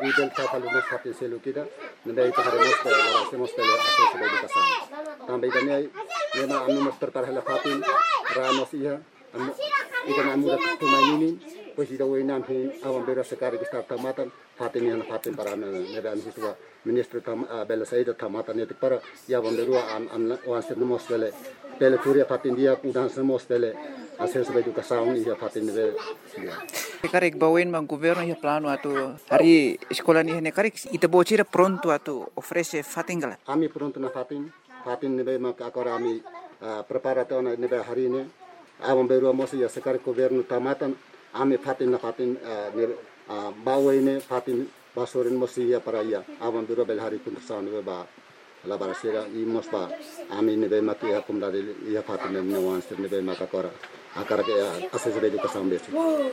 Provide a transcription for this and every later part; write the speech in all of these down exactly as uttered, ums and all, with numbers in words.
Ribel tafalu nas fatin selu kita, nanda itu hari mos pele, orang se mos pele asal sudah dikasan. Tambah idamnya, memang anu mos tertarah lah fatin, ramos iya, ikan anu dah tumai ini, pues ida wainan hi awam bera sekali kita tamatan, fatin yang fatin para nebe anu siswa minister tam bela saida tamatan itu para ya awam berua an an wanser mos pele, pele kuria fatin dia udan se mos pele. Asal sebagai dikasan iya fatin nebe. Karek bawain mang governo ya plano atau hari sekolah ni hene karek ita bocira pronto atau ofrece fatin gala. Ami pronto na fatin, fatin nebe mak akora ami preparato na nebe hari ini. Awam beru mosi ya sekar governo tamatan ami fatin na fatin nebe bawa ini fatin basorin mosi ya para ya. Awam beru bel hari pun tersawan nebe ba labara sira imos ba ami nebe mak ya kumda ya fatin nebe wanster nebe mak akora akara ke asal sebagai dikasan besu.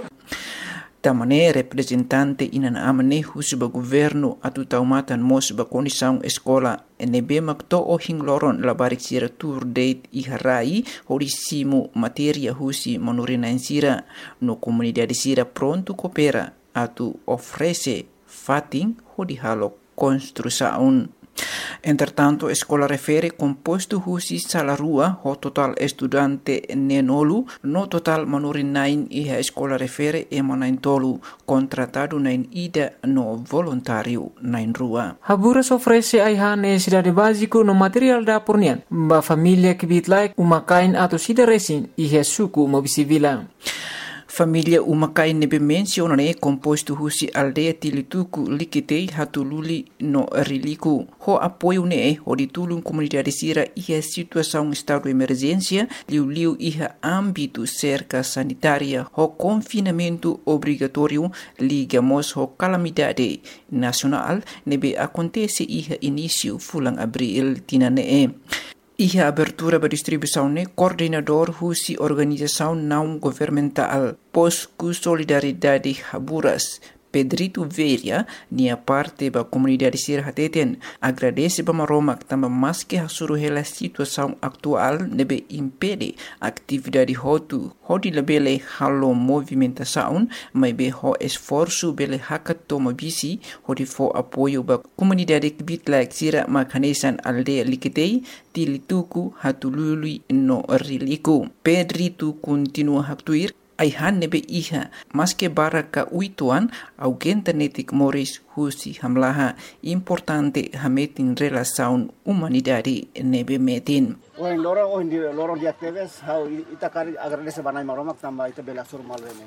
Tamane representante inana amane husuba governo atu taumatan mos ba condição escola nebe makto o hingloron la barik sira tour date i harai horisimo materia husi manorina insira no comunidade sira pronto coopera atu ofrece fatin hodi halo construção. Entretanto, a escola refere composto husi salarua ho total estudante nenolu, no total manurin nain e a escola refere e manain tolu, contratado nain ida no voluntário nain rua. Haburas ofrece aiha necessidade básico no material da pornian, ba família que bitlai umakain atau sida resin e suku mobisivila. Família umakai nebe mencionane composto husi aldeia tilituku likitei hatululi no riliku. Ho apoio ne ho ditulung comunidade sira iha situação estado de emergência, liu-liu iha âmbito cerca sanitária, ho confinamento obrigatório, ligamos ho calamidade nacional, nebe acontece iha início fulang abril tinane. Iha abertura ba distribuição ne coordenador husi organização não governamental Posku Solidariedade Haburas Pedrito Veria nia parte ba comunidade sir hateten agradece ba maromak tamba maske hasuru hela situação atual nebe impede atividade hotu hodi lebele halo movimentação mai be ho esforço bele hakat toma bisi hodi fo apoio ba comunidade bitlak sira makanesan aldeia likitei tilituku hatulului no riliku. Pedrito continua haktuir aihan nebe iha maske baraka uituan augenta netik moris husi hamlaha importante hametin relação humanidade nebe metin. Oh in loro oh in loro di actives how ita kari agradece banai maromak tamba ita bela sur malrene.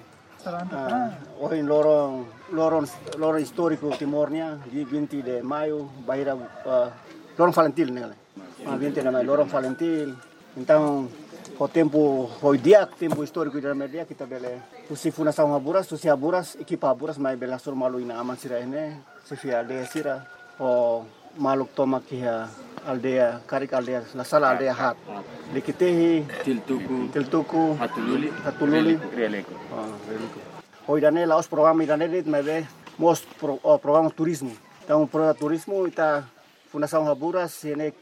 Oh in loro loro loro histórico timornia di vinte de maio baira loro Valentil nele. Ah vinte de maio loro Valentil. Então o tempo foi dia tempo histórico da media kita bele usi fundação Haburas usi Haburas equipa Haburas mai bela sur malu ina aman sira ene sifia aldea sira o maluk toma kia aldea karik aldea la sala aldea hat likitehi tiltuku tiltuku hatululi hatululi releko ah releko hoy dane laos programa idane dit mai be mos pro, oh, programa turismo então programa turismo ita fundação Haburas ene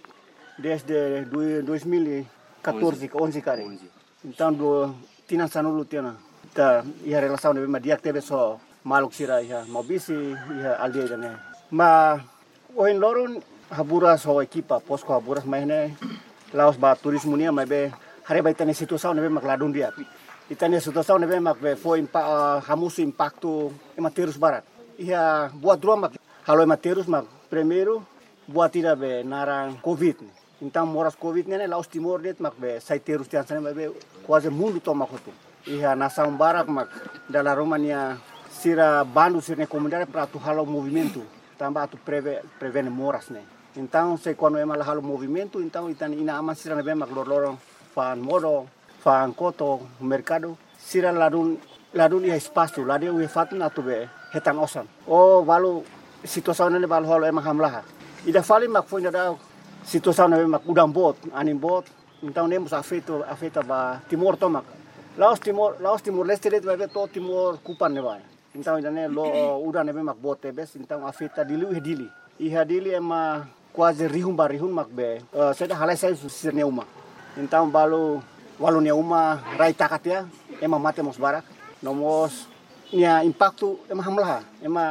desde dois mil e quatorze, onze kali. Então do tina sanulu tina. Ta ia relação de media teve só maluk sira ia mobisi ia aldea dane. Ma oin loron Haburas ho equipa Posco Haburas mai ne laos ba turismo nia mai be hari ba itane situação ne be mak ladun dia. Itane situação ne be mak be foi impa hamusu impacto ematerus barat. Ia buat dua mak halo ematerus mak primeiro buat tira be narang covid. Então moras covid nene laos timor det mak be saiterus tian sana be quase mundo toma kotu. Iha nação barak mak dala Romania sira bandu sirne comunidade para tu halo movimento. Tamba tu preve prevene moras ne. Então se quando é mal halo movimento então itan ina aman sira ne be mak lor fan modo fan koto mercado sira ladun ladun ia espaço ladun ia fatun atu be hetan osan. Oh valu situação nene valu halo emang hamlaha. Ida fali mak foi da situação na mak udang bot anim bot então nemos afeto afeta ba timor tomak laos timor laos timor leste det vai to timor kupan ne vai então ainda ne lo udang ne mak bot tebes então afeta dilu hedili i hadili ema quase rihum barihum mak be seda halai sai sirne uma então balu walu ne uma rai takatia ema mate mos barak nomos nia impacto ema hamlaha ema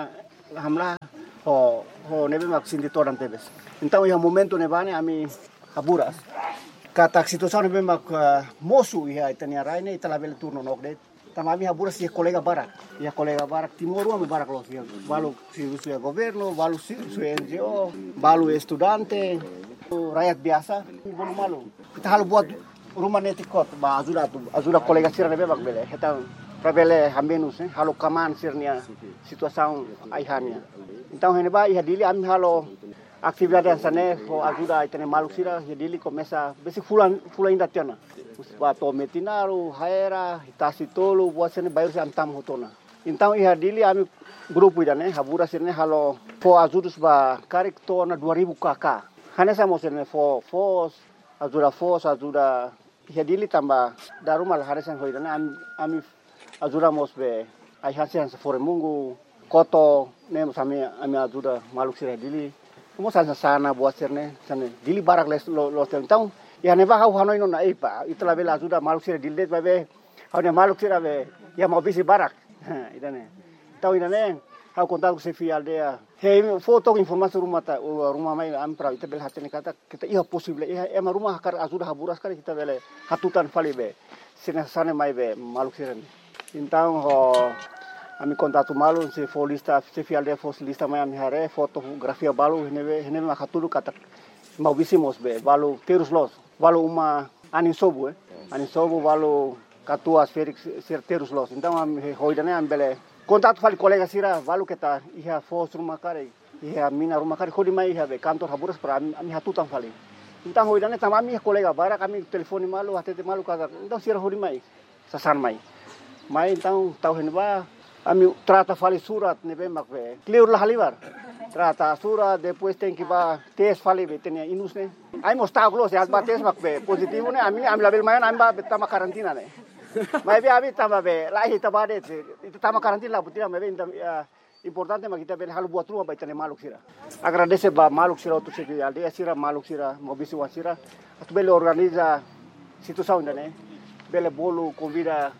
hamla ho ho nebe mak sinti toran tebes. Então ia momento nebane ami haburas. Kata situação nebe mak mosu ia itania raine italabel turno nokde. Tamami haburas ia kolega barak. Ia kolega barak timoru ami barak los ia. Balu si su governo, balu si su N G O, balu estudante, rakyat biasa, bolu malu. Kita halu buat rumah netikot ba ajuda tu ajuda kolega sira nebe mak bele. Kita Pravele hamenus, eh, halo kaman sirnia situação aihania. Então hene ba ia dili am halo atividade sane ho ajuda itene maluk sira ia dili começa besi fulan fulan ainda tiana. Ba to metinaru haera hitasi tolu buat sene bayar se antam hotona. Então ia dili am grupo ida ne habura sirne halo fo ajudus ba karik tona dua ribu kakak. Hane samo sirne fo fos ajuda fos ajuda ia dili tambah darumal harasan hoida ne am ami ajuda mos be ai hasen se fore mungu koto ne sami ami ajuda maluk sira dili mo sana sana buat serne sana dili barak les lo lo então ya ne va hau hanoi no na ipa itla bela ajuda maluk sira dili be be hau ne maluk sira be ya mau bisi barak idane tau idane hau kontak se fi aldea he foto informasi rumah ta rumah mai am pra ita bel hatene kata kita iya possible iya ema rumah kar ajuda haburas kali kita bele hatutan fali be sina sana mai be maluk sira. Então, ho, ami contato malu se for lista, se fial de for lista mai ami hare fotografia balu heneve heneve makatulu kata mau bisimos be balu terus los balu uma anin sobu eh anin sobu balu katua Felix ser terus los. Então ami hoidane ambele contato fali colega sira balu keta iha fos rumah kare iha mina rumah kare hodi mai iha be kantor haburas para ami, ami hatutan fali. Então hoidane tamami colega bara kami telefone malu hatete malu kata então sira hodi mai sasan mai. Mai então tau henba ami trata fali surat nebe makbe clear lah halibar trata surat depois tem que ba test fali betenia inus ne ai mostau close ya ba test makbe positivo ne ami ami label mayan amba betama karantina ne mai be abi tama be lahi tabade itu tama karantina lah butia mebe importante makita bel halu buat rumah betene maluk sira agradece ba maluk sira tu segi aldea sira maluk sira mobisi wasira atu bele organiza situação ne bele bolu convida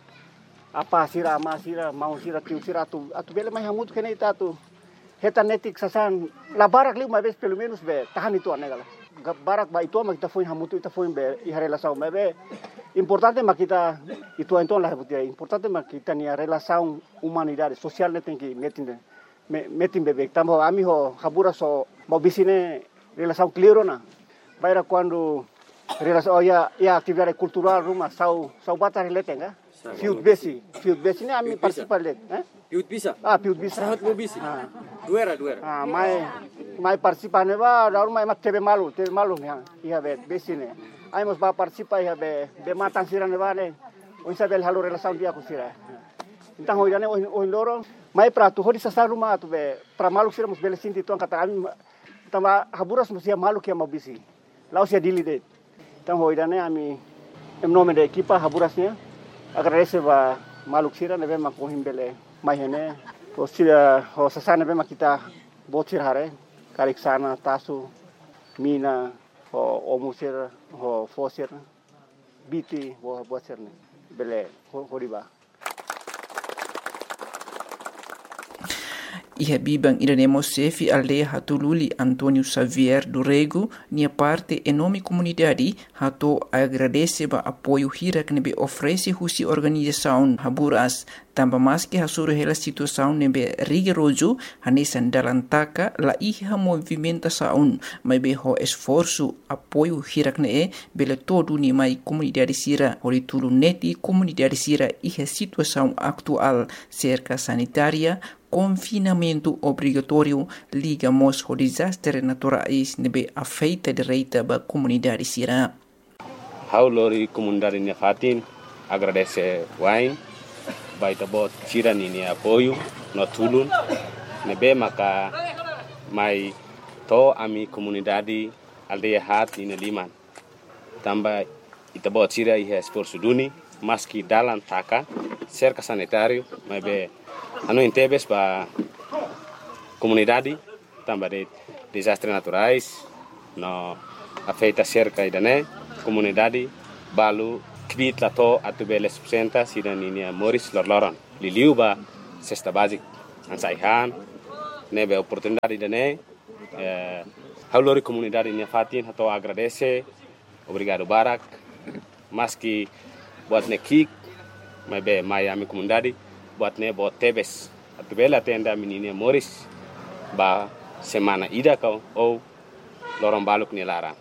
apa sira ama sira mau sira tiu sira tu atu bele mai hamut kene ita tu heta netik sasan la barak li uma vez pelo menos be tahan itu anegala barak ba itu ma kita foi hamut ita foi be i relação me be importante ma kita itu então la butia importante ma kita ni relação humanidade social ne tem que metin metin bebe tamo ami ho habura so mau bisine relação clear na baira quando relação oh, ya ya atividade cultural rumah sau sau batar letenga Fiut besi, fiut besi ni ami participar let, eh? Fiut bisa. Ah, fiut bisa. Sahat mo bisi. Ah. Duera, duera. Ah, mai mai participar ne ba, daru mai mak tebe malu, tebe malu ya. Ia be besi ne. Ai mos ba participar ia be be matan sira ne ba ne. O isabel halu relação dia ku sira. Então hoidane o loro mai prato hodi sa rumah tu be pra malu sira mos bele sinti tuan kata ami tamba haburas mos ia malu kia mau bisi. Lau sia dili det. Então hoidane ami em nome da equipa haburasnya agradece ba maluk sira nebe mak kohim bele mai hene o sira o sasana nebe makita botir hare karik sana tasu mina o omusir o fosir biti o botir ne bele horiba Iha bibang iremos sefi aldea hatululi Antonio Xavier do Rego, nia parte enorme comunidade hato agradece ba apoio hira que nebe oferece husi organização haburas tamba mais que hasuru hela situação nebe rigoroso hanesan dalantaka la iha movimentação mai be ho esforço apoio hira que ne bele todo ni mai comunidade sira oritulu neti comunidade sira iha situação atual cerca sanitária confinamento obrigatório ligamos ao desastre naturais nebe afeita direita ba comunidade sira. Hau lori comunidade ni fatin agradece wain baita bot sira ni apoio no tulun nebe maka mai to ami comunidade aldeia hat ina liman tamba ita bot sira ia esforço duni maski dalan taka cerca sanitário mebe ano intebes ba comunidade tamba de desastres naturais no afeita cerca idane comunidade balu kvit lato atubele subsenta sida ninia Morris lorloron liliu ba cesta basic ansaihan nebe oportunidade dane eh, haulori comunidade nia fatin atau agradece, obrigado barak, maski buat nekik, mebe mai ami comunidade buat ne buat tebes, atubela tenda menina Morris ba semana ida kau ou lorong baluk ni larang.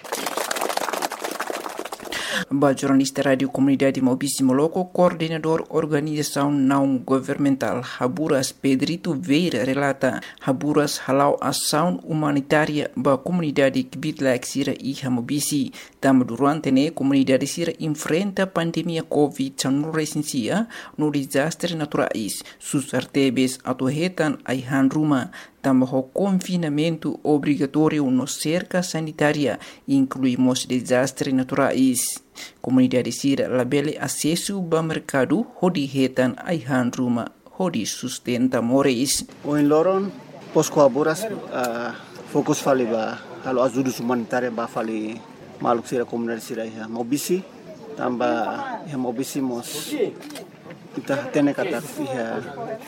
Ba jornalista Radio Comunidade Maubici Moloco, coordenador organização não governamental Haburas Pedrito Veira relata Haburas halau ação humanitária ba comunidade Kibitlaik Sira e Maubici. Tam durante ne comunidade Sira enfrenta pandemia Covid dezenove no desastre naturais, sus artebes atuhetan aihan ruma. Também confinamento obrigatório no cerca sanitária, incluímos desastres naturais. Comunidade Sira labele acesso ao mercado, hodi hetan aihan ruma, hodi sustenta moris. O em Loron, posko Haburas, uh, fokus fali ba, halo ajuda humanitária ba fali maluk Sira comunidade Sira ya Maubici, tambah ya Maubici mos kita tene kata ya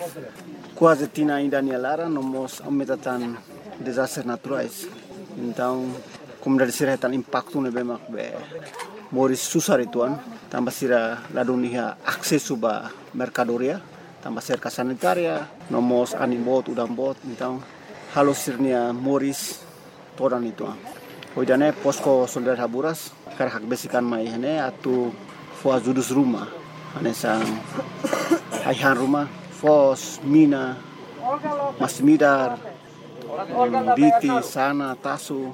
quase tina ainda ni lara nomos aumentatan desastres naturais. Então, comunidade Sira tan impacto ne bemak be moris susar ituan, tambah Sira ladunia akses ba mercadoria, tambah cerca sanitaria, nomos animbot udang bot, então halo sirnia moris toran ituan. Hoidane posko soldat Haburas karhak besikan mai hene atu fo ajudus rumah. Ane sang aihan rumah, fos, mina, masmidar, biti, sana, tasu,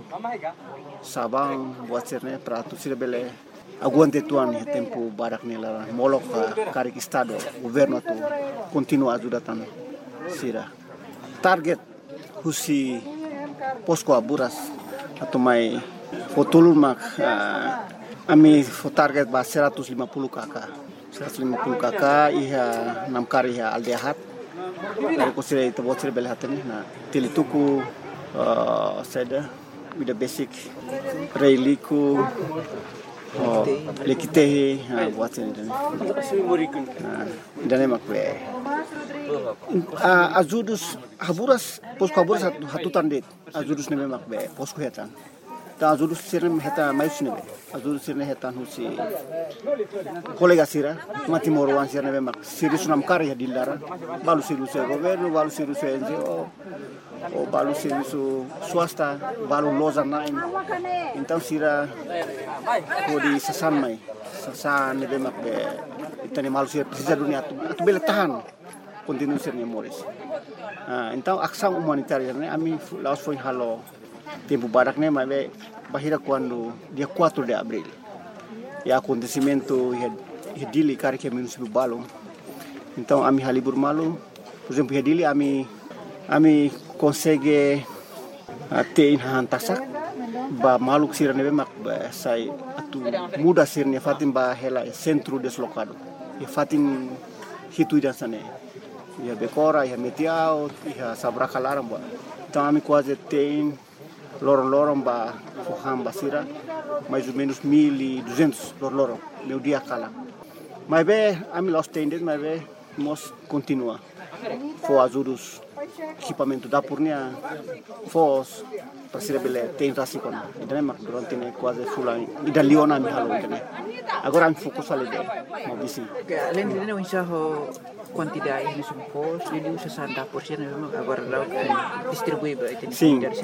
sabang, buat sirne, pratu sira bele. Aguante tuan tempo barak nila molok karik estado, governo tu continua ajudatan sira. Target husi posko Haburas atau mai fotulun mak uh, ami fo target ba seratus lima puluh kakak. seratus lima puluh kakak iha enam kari iha aldehat dari kusira itu buat sira bele hatani na tilituku uh, seda with the basic reiliku oh lekitehi ha buat sira dan dan emak be ajudus Haburas posko Haburas hatutan det ajudus ne memak be posko hetan ta ajudus sira heta mais ne be ajudus sira hetan husi kolega sira mati morwan sira ne mak siri sunam kari di lara balu siru se governo balu siru se N G O o balu siru su swasta balu loza nain então sira kodi sasan mai sasan ne mak be itani malu sira precisa dunia tu tu bele tahan continue sira ne moris ah então ação humanitária ne ami laos foi halo tempo barak ne mas bahira quando dia quatro de abril e acontecimento e dili kari que menos do balão então ami halibur malu por exemplo e dili ami ami consegue ter hantasak ba maluk sira nebe mak ba sai atu muda sirne fatim ba hela centro deslocado e fatim hitu dan sane ya bekora ya metiao ya sabraka laram ba então ami quase tem lorong-lorong ba fuham basira mais ou menos mil e duzentos lorong meu dia kala mas be ami los tendes mas be mos continua fo ajudus equipamento da purnia fos pasira bele tem rasi kon idane mak durante ne quase fulla ida liona mi halo idane agora mi fokus ale de Maubici além de não enxerro quantidade de sumpos ele usa sessenta por cento agora lá distribui para itu dari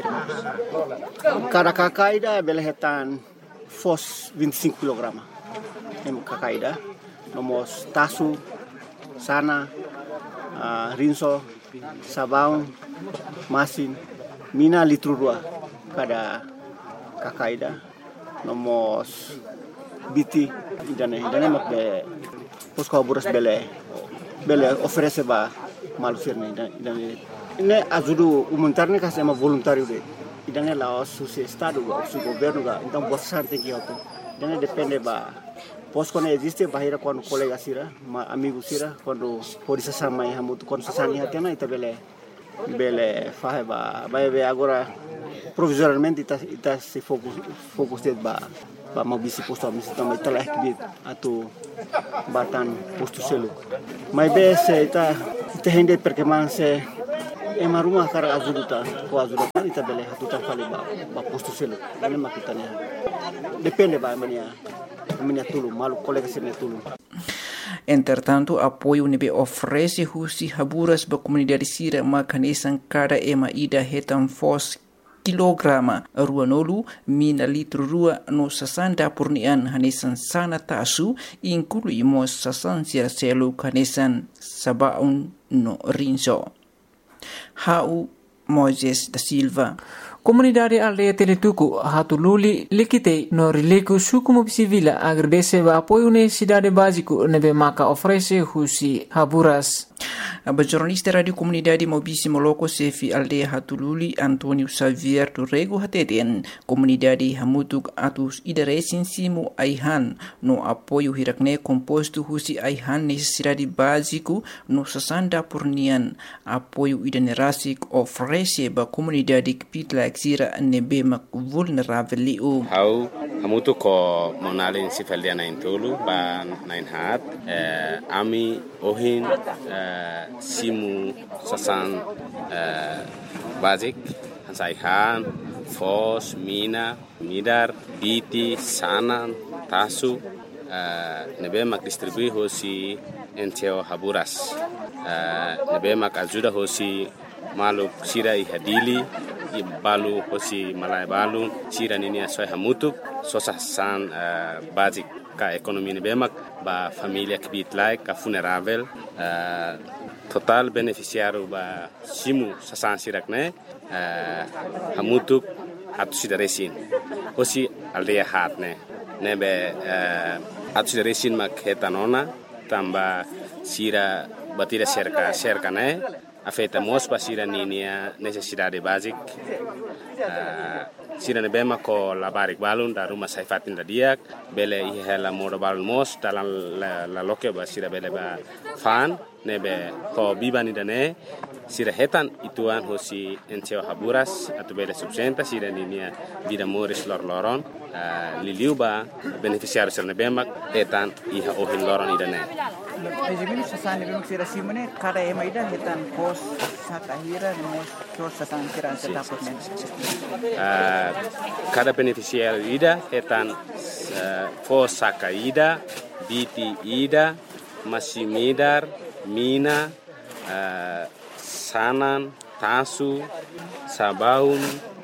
cada kakaida bele hetan fos vinte e cinco kilogramas em kakaida nomos tasu sana uh, rinso sabão masin mina litro dua cada kakaida nomos biti idane idane mak be posko Haburas bele bele oferece ba malusir ne idane ne ajudu humanitário ka sama voluntário de idane la su estado o su governo ga então bastante que auto idane depende ba posko ne existe bahira quando colega sira ma amigo sira quando pode se sama e hamutu quando se sani hatena ita bele bele fahe ba ba be agora provisoriamente ita ita se focus focus ba ba Maubici posto a misi também telah kibit atau batan posto selu mas be se ita ita hende perkembangan se e maruma kara ajuda ko ajuda ita bele hatuta fale ba ba posto selo ne makitania depende ba mania mania tulu malu colega sene tulu. Entretanto, apoio nebe oferece husi haburas ba comunidade sira makanesan cada ema ida hetan fos kilograma ruanolu mina litro rua no sasanda purnian hanesan sana tasu inclui mo sasan sira selo kanesan sabaun no rinso. Hau Moises da Silva. Comunidade aldeia Telituku hatululi likitei no riliku suku mobisivila agradece ba apoio necessidade básico nebe maka oferece husi haburas. A jornalista Radio Comunidade Mobisi Moloko Sefi Aldeia Hatululi Antonio Xavier Turrego Hateten Comunidade Hamutuk Atus Idaresin Simu Aihan no apoio hirakne composto husi Aihan necessidade básico no sasanda purnian apoio idanerasik oferece ba comunidade kipitla exira nebe mak vulnerável liu. Hau hamutuk ko monalin sifaldiana intulu ba nain hat eh, ami ohin eh, simu sasan uh, basic hansaihan fos mina midar biti sanan tasu uh, nebe mak distribui hosi enteo haburas uh, nebe mak ajuda hosi maluk sira i hadili i balu hosi malai balu sira nini asoi hamutuk sosa san uh, basic ka ekonomi nebe mak ba familia kibit like ka funerável uh, total beneficiário ba simu sasan sirakne uh, hamutuk hatu sidaresin hosi aldeia hatne nebe uh, hatu sidaresin mak hetanona tamba sira batida cerca cerca ne afeta mos pa sira ninia necessidade basic uh, sira nebe mako labarik balun da rumah saifatin da diak bele ihela moda balun mos dalam la, la loke ba sira bele ba fan nebe ko bibani dane sira hetan ituan hosi enteo haburas atau bele subsenta sira ninia vida moris lor loron uh, liliu ba beneficiário sira nebe mak hetan iha ohin loron idane. Pejimini sasan nebe mak sira simone kada ema ida hetan pos sakahira mos so sasan sira setaput men. Uh, cada beneficiário ida hetan uh, pos sakaida biti ida masimidar mina uh, sanan tasu sabaun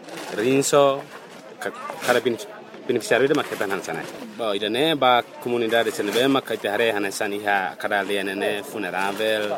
rinso kada beneficiário ida maketan hansana ba idane ba comunidade senebe makite hare hanesan iha kada lianene funerável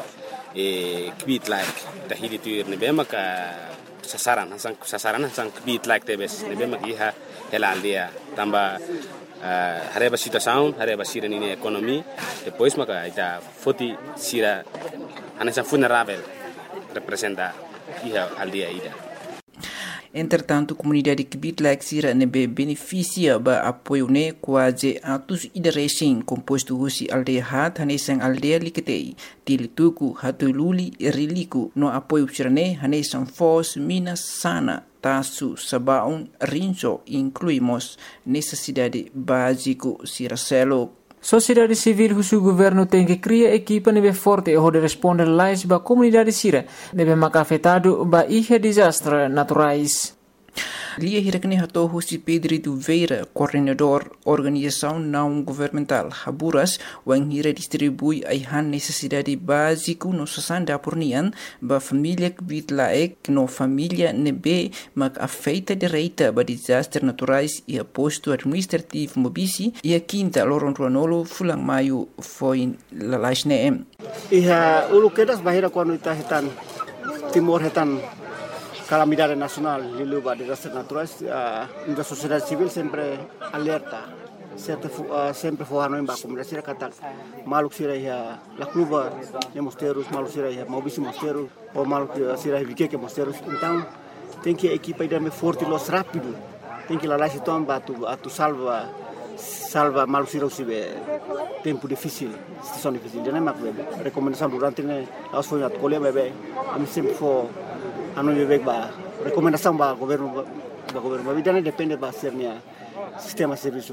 e kbit like tahidi tuir nebe maka sasaran hasan sasaran hasan kbit like tebes nebe mak iha helaldia tamba Uh, hareba situação, hareba sira nini ekonomi, depois maka ita foti sira anessa funerável representa iha aldeia ida. Entretanto, comunidade Kibitla Exira nebe beneficia ba apoio ne quase atus idaresin composto husi aldeia hat hanesan aldeia liketei Tilituku hatululi riliku no apoio sirane hanesan fos mina sana tasu sabaun rinso incluímos necessidade básico siracelo. Sociedade civil husu governo tem que criar equipa nebe forte e de responder lais ba comunidade sira nebe maka afetado ba ihe desastre naturais. Lia hirakne hato husi Pedro Veira, coordenador organização não governamental Haburas, wang hira distribui aihan necessidade básico no sasanda pornian ba família kbit laek no família nebe mak afeita direita ba desastre naturais e aposto administrativo mobisi e a quinta loron ruanolo fulang maio foi lalasne. Iha ulu kedas bahira quando ita hetan timor hetan calamidade nacional lilu ba desastres naturais uh, a sociedade civil sempre alerta sempre uh, sempre forno em ba comunidade sira kata maluk sira ya la cluba de mosteiros maluk sira ya mobisi mosteiros ou maluk sira vike que mosteiros então tem que a equipa ida me forte los rápido tem que lá lá se tomba tu tu salva salva maluk sira usibe tempo difícil situação difícil de nema recomendação durante ne aos foi at colher bebê am sempre for anu bebek ba recomendação ba governo ba governo ba bidane depende ba sernia sistema serviço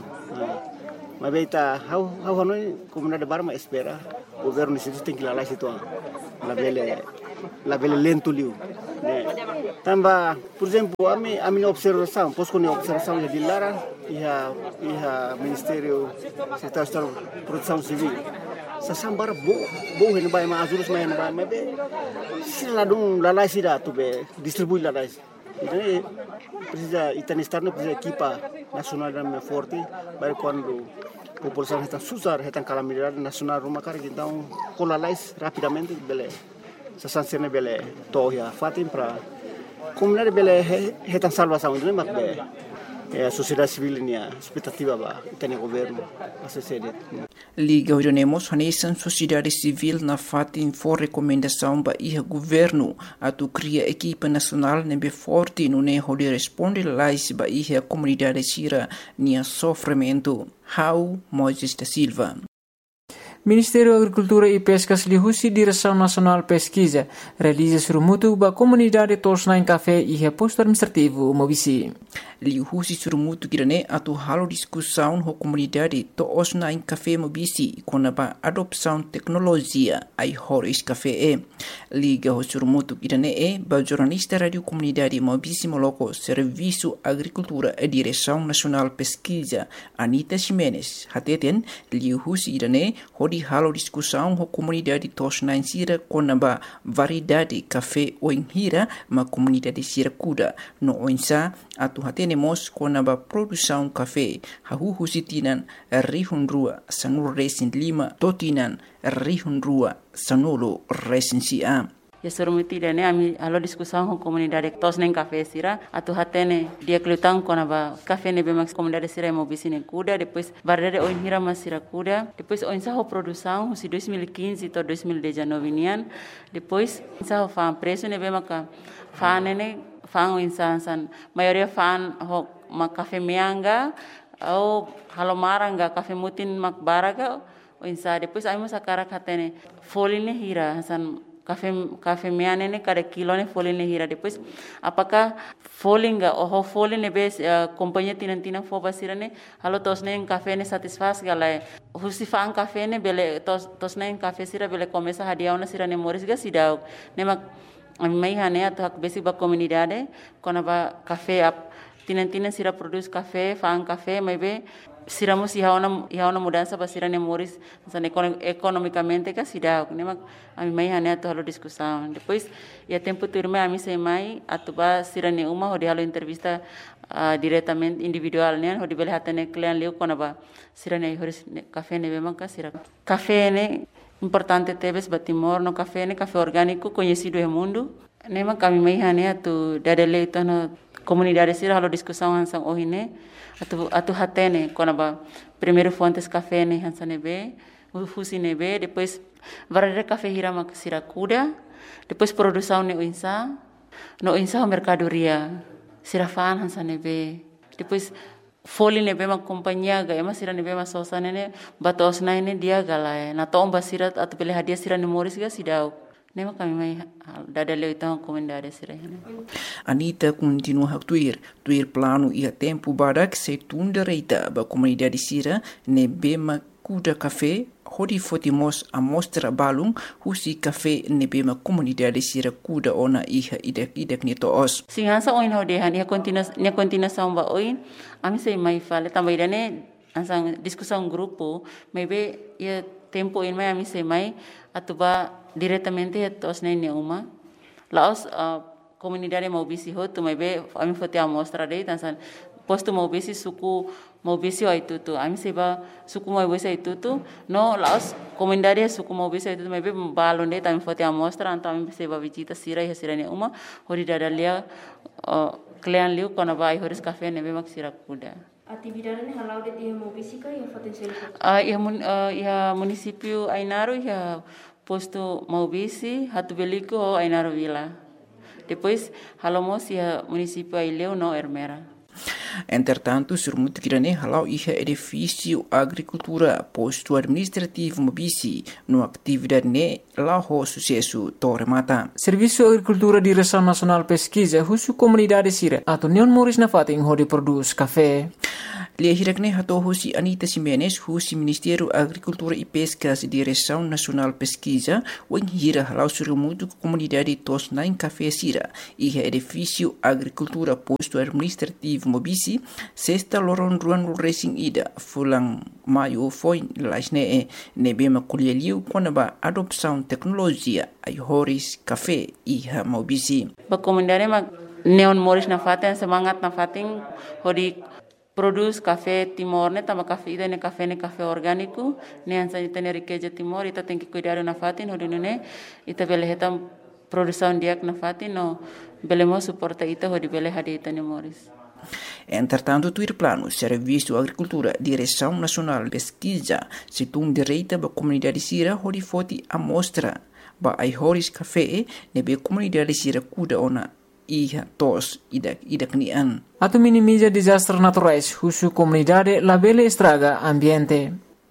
mas beita how how anu comunidade barma espera governo se tem que lá lá situa la bele la bele lento liu Né? Também, por exemplo, a minha, a minha observação, posso com a observação de Lara e a, e a Ministério Secretário de Produção Civil. Sa sambar bo bo hen bai ma azurus main bai ma be sila dong lalai sida tu be distribui lalai. Então precisa itani estarno precisa equipa nacional da forte para quando a população está susar está calamidade nacional rumah cara então com lalai rapidamente bele sa sansene bele toya fatim para comunidade bele está salvação então mas be a sociedade civil nia expectativa ba itani governo a sede. Liga Orionemos Hanesan Sociedade Civil na Fatim for recomendação ba iha governo atu cria equipa nacional nebe forte no ne holi responde lais ba iha comunidade sira nia sofrimento. How Moises da Silva. Ministério da Agricultura e Pescas Lihusi Direção Nacional Pesquisa realiza surumutu ba comunidade Tosnain Café e reposto administrativo Mobisi. Lihusi surumutu kirane atu halo discussão ho comunidade Tosnain Café Mobisi com a adopção tecnologia ai horis café e. Liga ho surumutu kirane e ba jornalista radio comunidade Mobisi Moloco Serviço Agricultura e Direção Nacional Pesquisa Anita Ximenes hateten Lihusi kirane hodi halo discussão ho comunidade Tosnain sira com a variedade café oinhira ma comunidade sira kuda no oinsa atu hatenemos com a produção café hahu husitinan rihun rua sanur resin lima totinan rihun rua sanolo resin sia. Ya surumuti dane ami alo discussão com comunidade Tosnain Café sira atu hatene dia kelutang com a café ne bemax comunidade sira Mobisi ne kuda depois barrere oinhira mas sira kuda depois oinsa ho produção si dois mil e quinze to dois mil e dezenove nian depois oinsa ho fan preço ne bemaka fan ne fan oinsa san maioria fan ho ma café meanga ou halomaranga café mutin mak baraga oinsa depois ai mo sakara hatene foline hira san Café café meane ne cada kilo ne folha ne hira depois apakah folha enggak oh folha ne bes uh, companhia tinan tinan fo basira ne halo tos ne café ne satisfaz galai husifang café ne bele tos tos ne café sira bele começa hadiau na sira ne moris ga sidau ne mak mai hane atak besi ba comunidade kona ba café ap tinan tinan sira produz café fang café mai be siramos iha una iha una mudança basira ne moris san economicamente ka sidau ne mak ami mai hane ato halo discussão depois ia tempo turma ami sei mai atuba sira ne uma hodi halo entrevista uh, diretamente individual ne hodi bele hatane client leu kona ba sira ne horis café ne bema ka sira café ne importante tebes batimor no café ne café orgânico conhecido no mundo ne mak ami mai hane atu dadele ito no comunidade sira halo discussão hansang ohine atu atu hatene kona ba primeiro fontes café ne hansane be ufusi ne be depois varare café hira mak sira kuda depois produção ne insa no insa mercadoria sira fan hansane be depois folha ne be mak companhia ga ema sira ne be mak sosane ne batos na ne dia galai na tomba sira atu pele hadia sira ne moris ga sidau nema kami mai dadale itang comunidade sira. Anita continua a tuir, tuir plano ia tempo barak se tunda reita ba comunidade sira ne bema kuda café hodi fotimos a mostra balung husi café ne bema comunidade sira kuda ona iha idek idek ni to os. Singansa oin hodi han ia continua ia continua samba oin ami sei mai fale também dane ansang discussão grupo maybe ia tempo in mai ami sei mai atuba diretamente a Tosnain ne uma laos uh, comunidade Mobisi ho tu maybe ami fote amostra dei tansan posto Mobisi suku Mobisi ai tutu ami seba suku Mobisi ai tutu no laos comunidade suku Mobisi ai tutu maybe balon dei tami fote amostra anta ami seba visita sira e sira ne uma hori dadalia uh, client liu kona vai horis café ne be mak sira kuda. Atividade ne halau de dia Mobisi ka ia potensial. Ah ia mun uh, ia município Ainaro ia posto Mobisi hatu beliko ou Ainaro Vila. Depois halamos ia município Aileu no Ermera. Entretanto, surmuto kirane halau iha edifício agricultura posto administrativo Mobisi no atividade ne lao sucesso tormata. Serviço Agricultura Direção Nacional Pesquisa husu comunidade sira atau Nion Moris na fating hodi produz café. Lia hirakne hato husi Anita Simenes, husi Ministério Agricultura e Pesca, Direção Nacional Pesquisa, o hira halau surumudo comunidade Tosnain Café Sira, e edifício Agricultura Posto Administrativo Mobisi, sexta loron ruan racing ida, fulang maio foi lasne nebema kulheliu quando a adopção tecnologia ai horis café e Mobisi. Ba comunidade ma neon moris na faten semangat na fatin hodi produz café Timor ne tama café ida ne café ne café orgânico ne ansa itene riqueza Timor ita tem que cuidar na fatin hodi ne ita bele hetam produção diak na fatin no belemo suporta ita hodi bele hadi itene moris. Entretanto, tuir plano, Serviço Agricultura, Direção Nacional Pesquisa, se tum direita ba comunidade sira hodi foti amostra ba ai horis café nebe comunidade sira kuda ona iha tos idak idak nian. Atu minimiza desastres naturais, husu comunidade labele estraga ambiente.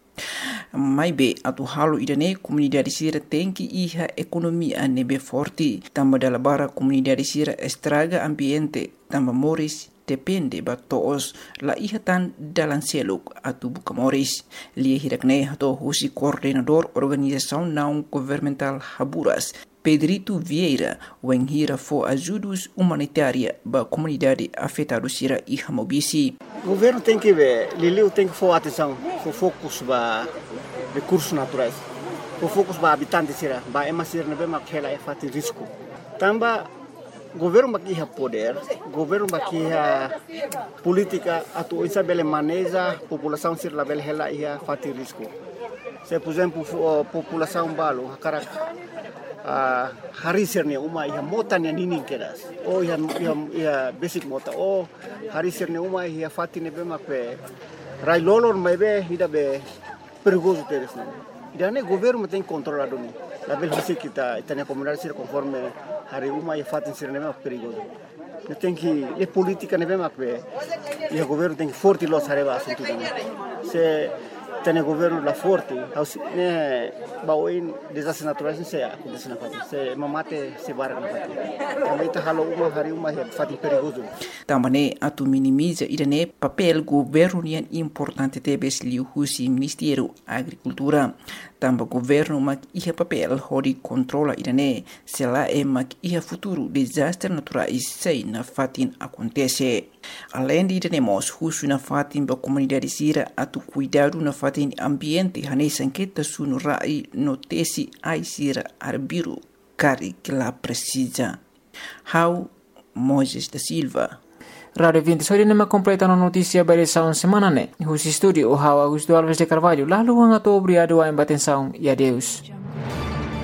Mai be atu halu idane comunidade sira tem que iha economia nebe forte, tamba dala bara comunidade sira estraga ambiente, tamba moris depende ba toos la iha tan dalan seluk atu buka moris. Lia hirakne hato husi coordenador organização não governamental Haburas, Pedrito Vieira, wen hira fo ajudos humanitária ba comunidade afetada sira iha Mobisi. O governo tem que ver, Liliu tem que for atenção, for focus ba recursos naturais, for focus ba habitantes sira, ba emasir nebe makhela e fati risco. Tamba governo makiha poder, governo makiha política atu isa bele maneja população sir label hela ia fati risco. Se por exemplo população balo hakara Uh, hari sirne uma ia mota ne nini keras o ia ia, ia basic mota o hari sirne uma ia fati ne bema pe rai lolor mebe ida be perigoso teres não ida ne governo tem controlado ni la bel hisi kita itania comunidade sir conforme hari uma ia fati sirne bema perigoso ne tem que le política ne bema pe ia governo tem que forte los areba assunto se tem governo la forte ne baoin desastres naturais se acontece na fati se mamate se barra na fati também tá halo uma hari uma fati perigoso também atu minimiza idane papel governo nian importante tebes liu husi Ministério Agricultura tamba governo mak iha papel hodi controla idane se la e mak iha futuro desastre naturais sei na fatin acontece. Além de idane husu na fatin ba comunidade sira atu cuidado na fatin ambiente hane sanqueta sunu rai notesi ai sira arbiru kari que la precisa. How Moisés da Silva. Radio vinte sori nema completa na notícia barisaun semana ne. Husi studio o How Augusto Alves de Carvalho lalu hanga to obrigado a embatenção e adeus.